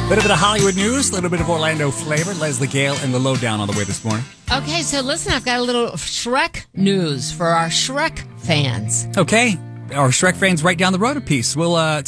Little bit of Hollywood news, a little bit of Orlando flavor. Leslie Gale and the Lowdown on the way this morning. Okay, so listen, I've got a little Shrek news for our Shrek fans. Okay, our Shrek fans right down the road a piece. We'll